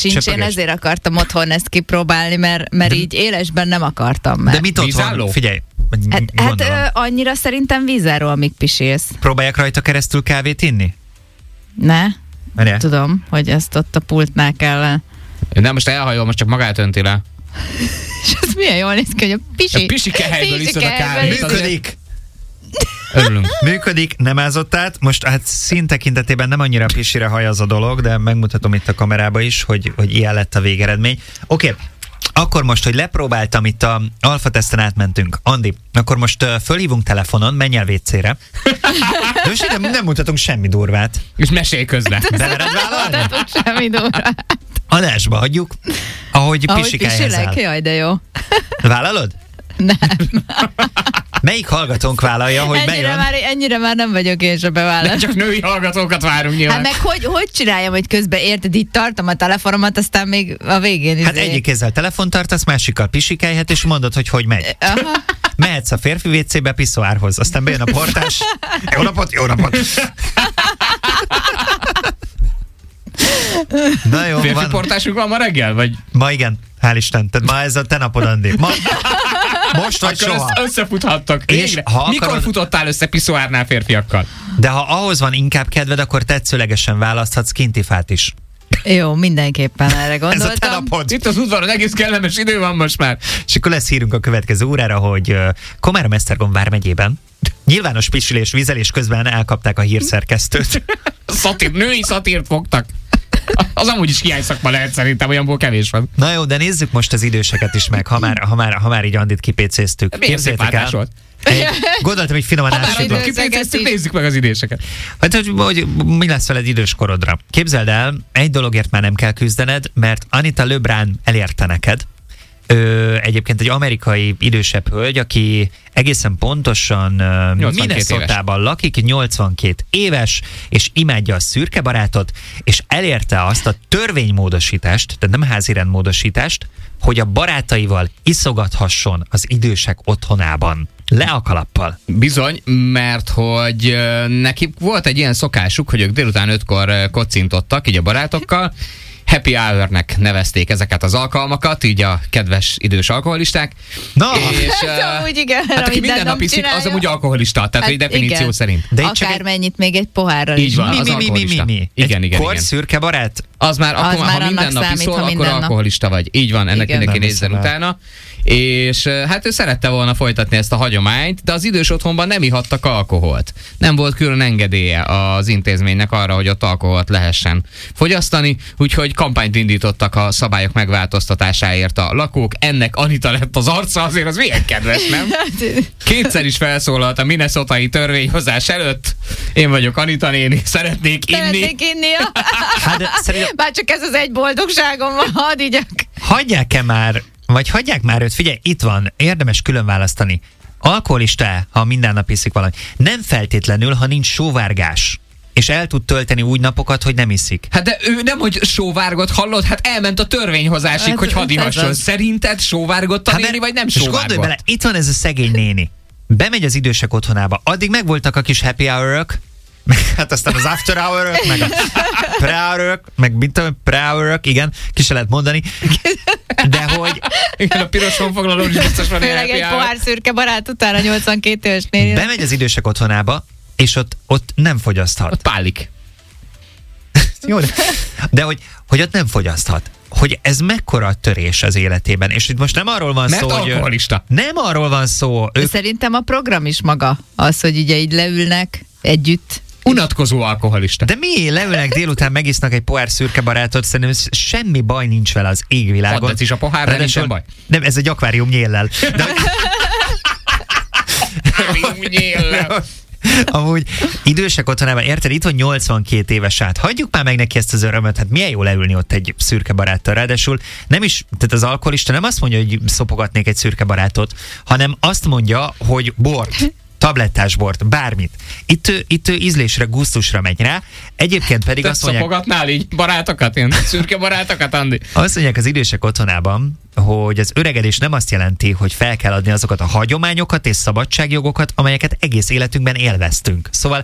sincs, én ezért akartam otthon ezt kipróbálni, mert így élesben nem akartam. De mit otthon? Figyelj. Hát annyira szerintem vízáró, amíg pisilsz. Próbálják rajta keresztül kávét inni? Ne. Tudom, hogy ezt ott a pultnál kell. De most elhajol, most csak magát önti le. És ez milyen jól néz ki, hogy a pisi kehelyből iszod a kávét. Működik! Örülünk. Működik, nem ázott át. Most hát szín tekintetében nem annyira pisire haj az a dolog, de megmutatom itt a kamerába is, hogy ilyen lett a végeredmény. Oké. Akkor most, hogy lepróbáltam, itt a alfa teszten átmentünk. Andi, akkor most fölhívunk telefonon, menj el WC-re. De nem mutatunk semmi durvát. És mesélj közben. Belered vállalni? Nem mutatunk semmi durvát. Adásba hagyjuk, ahogy pisikáljezzál. Jaj, de jó. Vállalod? Nem. Melyik hallgatónk vállalja, hogy bejön? Ennyire már nem vagyok én se bevállalva. Nem csak női hallgatókat várunk nyilván. Hát meg hogy csináljam, hogy közben érted, így tartom a telefonomat, aztán még a végén Hát egyik kézzel telefont tartasz, másikkal pisikálhat, és mondod, hogy megy. Aha. Mehetsz a férfi WC-be piszoárhoz, aztán bejön a portás. Jó napot, jó napot! Na jó, férfi portásunk van ma reggel? Vagy? Ma igen, hál' Isten. Tehát ma ez a te napod, Andi. Most vagy akkor soha. Összefuthattak. És mikor futottál össze piszoárnál férfiakkal? De ha ahhoz van inkább kedved, akkor tetszőlegesen választhatsz kintifát is. Jó, mindenképpen erre gondoltam. Ez a te napod. Itt az udvaron egész kellemes idő van most már. És akkor lesz hírünk a következő órára, hogy Komárom-Esztergom vármegyében nyilvános pisilés, vizelés közben elkapták a hírszerkesztőt. Női szatírt fogtak. Az amúgy is hiányszakma lehet szerintem, olyanból kevés van. Na jó, de nézzük most az időseket is meg, ha már így Andit kipécéztük. Képzeljétek el. Gondoltam, hogy finoman ásodlak. Nézzük meg az időseket. Hát, hogy mi lesz veled időskorodra? Képzeld el, egy dologért már nem kell küzdened, mert Anita LeBrun elérte neked. Egyébként egy amerikai idősebb hölgy, aki egészen pontosan Minnesotában lakik, 82 éves, és imádja a szürke barátot, és elérte azt a törvénymódosítást, tehát nem házirendmódosítást, hogy a barátaival iszogathasson az idősek otthonában. Le a kalappal. Bizony, mert hogy neki volt egy ilyen szokásuk, hogy ők délután 5-kor kocintottak, így a barátokkal. Happy Hour-nek nevezték ezeket az alkalmakat, így a kedves idős alkoholisták. Na! És, úgy igen, hát aki minden nap iszik, az amúgy alkoholista, tehát hát definíció igen. szerint. De akármennyit még egy pohárral is. Így van, az alkoholista. Igen. Szürke barát? Az már, ha minden nap iszol, akkor alkoholista vagy. Így van, ennek mindenki nézzen utána. És hát ő szerette volna folytatni ezt a hagyományt, de az idős otthonban nem ihattak alkoholt. Nem volt külön engedélye az intézménynek arra, hogy ott alkoholt lehessen fogyasztani, úgyhogy kampányt indítottak a szabályok megváltoztatásáért a lakók. Ennek Anita lett az arca, azért az milyen kedves, nem? Kétszer is felszólalt a minnesotai törvényhozás előtt. Én vagyok Anita néni, szeretnék inni. Szeretnék inni, Bár csak ez az egy boldogságom van, hadd igyak. Hagyják már őt, figyelj, itt van, érdemes külön választani. Alkoholista, ha minden nap iszik valami. Nem feltétlenül, ha nincs sóvárgás. És el tud tölteni úgy napokat, hogy nem iszik. Hát de ő nem, hogy sóvárgott, hallod? Hát elment a törvényhozásig, hát, hogy hadd ihasson. Szerinted sóvárgott a néni, vagy nem sóvárgott? És gondolj bele, itt van ez a szegény néni. Bemegy az idősek otthonába. Addig megvoltak a kis happy hour-ök, hát aztán az after hour-ök, meg a pre-hour-ök, meg mit tudom, pre-hour-ök, igen, ki se lehet mondani. De hogy... Igen, a piros honfoglaló is biztos van ilyen happy hour. Egy pohár szürke barát után a 82 éves néni. Bemegy az idősek otthonába, és ott nem fogyaszthat. Ott pálik. Jó, de hogy ott nem fogyaszthat. Hogy ez mekkora törés az életében. És itt most nem arról van mert szó, alkoholista. hogy... Nem arról van szó. Szerintem a program is maga az, hogy ugye így leülnek együtt. Unatkozó alkoholista. De mi leülnek délután, megisznak egy pohár szürke barátot, szerintem semmi baj nincs vele az égvilágon. Hadd is a pohár, de nincsen baj. Nem, ez egy akvárium nyéllel. De... Akvárium nyéllel. Amúgy idősek otthonában, érted, itt van 82 éves át. Hagyjuk már meg neki ezt az örömöt, hát milyen jó leülni ott egy szürke baráttal. Ráadásul nem is, tehát az alkoholista nem azt mondja, hogy szopogatnék egy szürke barátot, hanem azt mondja, hogy bort, tablettás bort, bármit. Itt ő ízlésre, gusztusra megy rá. Egyébként pedig azt mondják... szopogatnál így barátokat, ilyen szürke barátokat, Andi? Azt mondják az idősek otthonában, hogy az öregedés nem azt jelenti, hogy fel kell adni azokat a hagyományokat és szabadságjogokat, amelyeket egész életünkben élveztünk. Szóval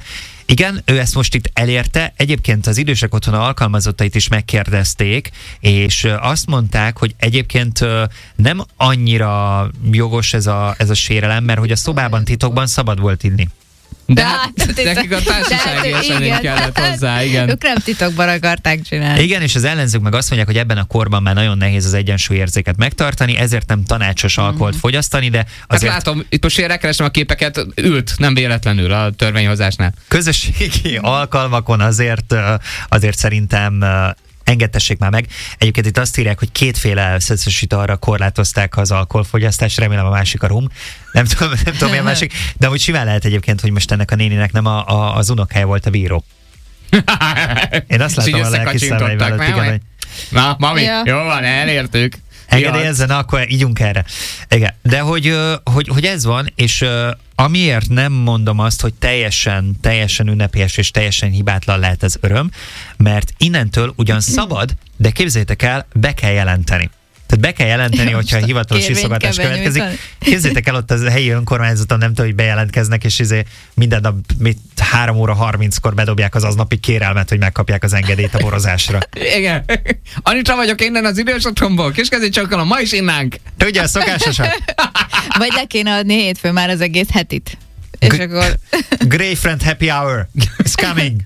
Igen, ő ezt most itt elérte. Egyébként az idősek otthona alkalmazottait is megkérdezték, és azt mondták, hogy egyébként nem annyira jogos ez a sérelem, mert hogy a szobában titokban szabad volt inni. De nekik a társasági esemény kellett hozzá, igen. Ők nem titokban akarták csinálni. Igen, és az ellenzők meg azt mondják, hogy ebben a korban már nagyon nehéz az egyensúlyérzéket megtartani, ezért nem tanácsos alkoholt fogyasztani, de azért... Hát látom, itt most én rákeresem a képeket, ült, nem véletlenül a törvényhozásnál. Közösségi alkalmakon azért szerintem engedtessék már meg. Egyébként itt azt írják, hogy kétféle szeszes italra korlátozták az alkoholfogyasztást, remélem a másik a rum. Nem tudom, milyen másik, de hogy simán lehet egyébként, hogy most ennek a néninek nem az unokája volt a bíró. Én azt látom a lelki szemeivel, hogy na, mami, ja. Jó van, elértük. Engedélyezzen, akkor ígyunk erre. Igen. De hogy ez van, és amiért nem mondom azt, hogy teljesen ünnepélyes és teljesen hibátlan lehet ez öröm, mert innentől ugyan szabad, de képzeljétek el, be kell jelenteni. Tehát be kell jelenteni, hogyha a hivatalos iszogatás következik. Képzeljétek el, ott a helyi önkormányzaton nem tudom, hogy bejelentkeznek, és minden nap 3 óra 30-kor bedobják az aznapi kérelmet, hogy megkapják az engedélyt a borozásra. Igen. Anitra vagyok innen az idős otthonból. Kiskezi csókolom, ma is innánk. Tudja, szokásosan. Vagy le kéne adni hétfőn már az egész hetit. És akkor... Grey friend happy hour is coming.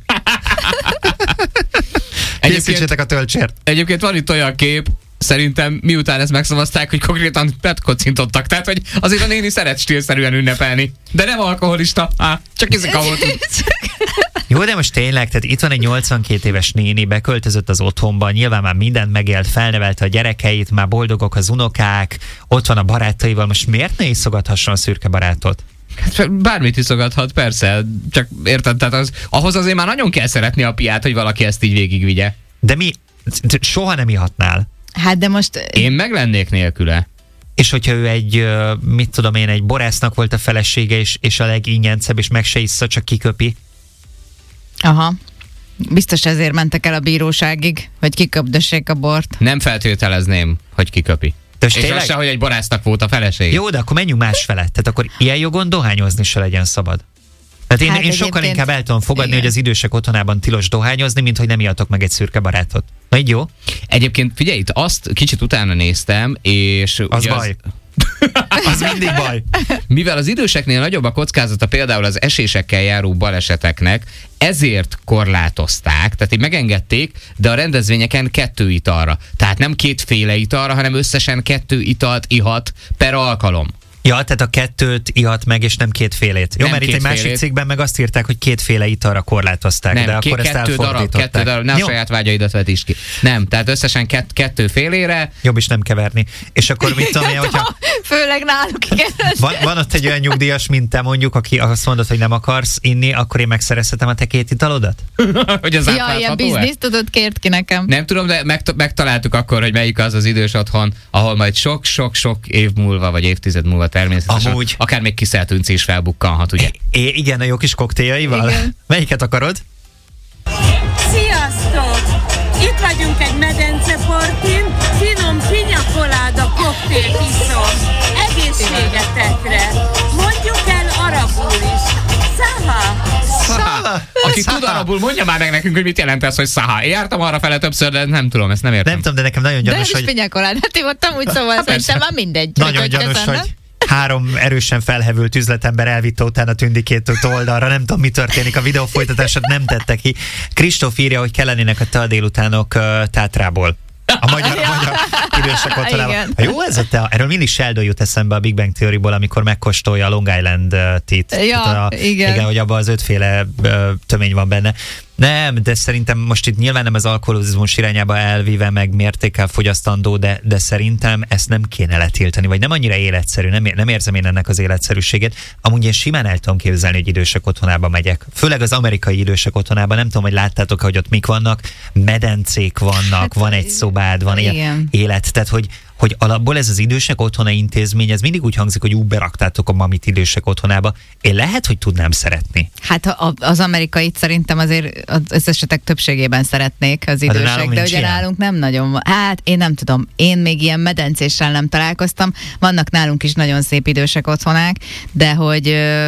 Készítsétek a töltsért. Egyébként van itt olyan kép, szerintem miután ezt megszavazták, hogy konkrétan kocintottak. Tehát, hogy azért a néni szeret stílszerűen ünnepelni. De nem alkoholista. Csak ezek a volt. Jó, de most tényleg, tehát itt van egy 82 éves néni, beköltözött az otthonba, nyilván már mindent megélt, felnevelte a gyerekeit, már boldogok az unokák, ott van a barátaival, most miért ne iszogathasson a szürke barátot? Hát bármit iszogathat, persze, csak érted, tehát ahhoz azért már nagyon kell szeretni a piát, hogy valaki ezt így végigvigye. De mi soha nem ihatnál. Hát de most... Én meg lennék nélküle. És hogyha ő egy, mit tudom én, egy borásznak volt a felesége, és a legingyencebb, és meg se issza, csak kiköpi. Aha. Biztos ezért mentek el a bíróságig, hogy kiköpdössék a bort. Nem feltételezném, hogy kiköpi. És tényleg? Az se, hogy egy borásznak volt a felesége. Jó, de akkor menjünk más felett. Tehát akkor ilyen jogon dohányozni se legyen szabad. Tehát én sokkal inkább el tudom fogadni, igen, hogy az idősek otthonában tilos dohányozni, mint hogy nem ihatok meg egy szürke barátot. Na így jó? Egyébként figyelj, itt azt kicsit utána néztem, és... Az baj. Az mindig baj. Mivel az időseknél nagyobb a kockázata például az esésekkel járó baleseteknek, ezért korlátozták, tehát így megengedték, de a rendezvényeken 2 italra. Tehát nem 2 italra, hanem összesen 2 italt ihat per alkalom. Ja, tehát a 2 ihat meg, és nem 2. Jó, mert itt egy másik cikkben meg azt írták, hogy 2 italra korlátozták, nem, de akkor ezt elfordították. 2 darab, ne a saját vágyaidat vetíts ki. Nem, tehát összesen 2 félére. Jobb is nem keverni. És akkor mit tudom én, hogyha... Főleg náluk, igen. Van ott egy olyan nyugdíjas, mint te mondjuk, aki azt mondod, hogy nem akarsz inni, akkor én megszerezhetem a te 2 italodat? Hogy az ja, ilyen biznisz, tudod, kért ki nekem. Nem tudom, de megtaláltuk akkor, hogy melyik az idős otthon, ahol majd sok-sok év múlva, vagy évtized múlva természetesen. Amúgy. Akár még Kiszeltűnci is felbukkanhat, ugye? Igen, a jó kis koktéljaival. Igen. Melyiket akarod? Sziasztok! Itt vagyunk egy medencepartin, finom pinyakoláda koktélt iszom. Egészségetekre! Mondjuk el arabul is. Saha! Aki tud arabul, mondja már meg nekünk, hogy mit jelent ez, hogy saha. Én jártam arra fele többször, de nem tudom, ezt nem értem. Nem tudom, de nekem nagyon gyanús, hogy... De ez pinyakoládát ivottam úgy, szóval szerintem már mindegy. Nagyon gyanús, hogy 3 erősen felhevült üzletember elvitte utána Tündikét oldalra, nem tudom, mi történik, a videó folytatását nem tette ki. Kristóf írja, hogy kellenének a te a délutánok Tátrából. A magyar idősek otthonában. Jó ez a te, erről mindig Sheldon jut eszembe a Big Bang Theoryból, amikor megkóstolja a Long Island tea-t. Ja, igen, hogy abban az 5 tömény van benne. Nem, de szerintem most itt nyilván nem az alkoholizmus irányába elvíve meg mértékkel fogyasztandó, de szerintem ezt nem kéne letiltani, vagy nem annyira életszerű, nem érzem én ennek az életszerűségét. Amúgy én simán el tudom képzelni, hogy idősek otthonába megyek. Főleg az amerikai idősek otthonában, nem tudom, hogy láttátok, hogy ott mik vannak, medencék vannak, hát, van egy szobád, van élet, tehát hogy alapból ez az idősek otthona intézmény, ez mindig úgy hangzik, úgy beraktátok a mamit idősek otthonába. Én lehet, hogy tudnám szeretni. Hát az amerikait szerintem azért az esetek többségében szeretnék az idősek, de ugye nálunk nem nagyon van. Hát én nem tudom, én még ilyen medencéssel nem találkoztam. Vannak nálunk is nagyon szép idősek otthonák, de hogy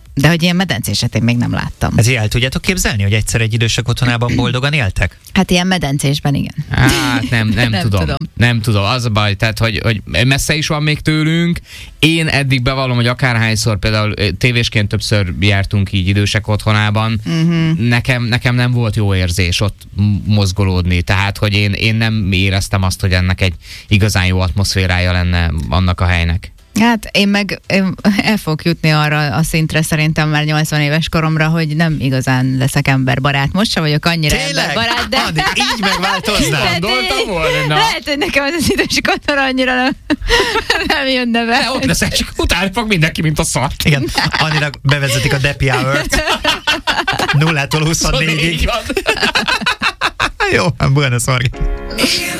De hogy ilyen medencéset én még nem láttam. Ezért el tudjátok képzelni, hogy egyszer egy idősek otthonában boldogan éltek? Hát ilyen medencésben igen. Hát nem tudom. Nem tudom, az a baj, tehát hogy messze is van még tőlünk. Én eddig bevallom, hogy akárhányszor például tévésként többször jártunk így idősek otthonában, nekem nem volt jó érzés ott mozgolódni, tehát hogy én nem éreztem azt, hogy ennek egy igazán jó atmoszférája lenne annak a helynek. Hát én el fogok jutni arra a szintre szerintem már 80 éves koromra, hogy nem igazán leszek emberbarát. Most sem vagyok annyira emberbarát, de... Andi, így megváltoznál. Gondoltam volna. Lehet, hogy nekem az idősek otthon annyira nem jönne be. De ott leszek, csak utálni fog mindenki, mint a szart. Igen, Andinak bevezetik a Deppy Hour-t. 0-tól 24-ig. Jó, buenos, Margit.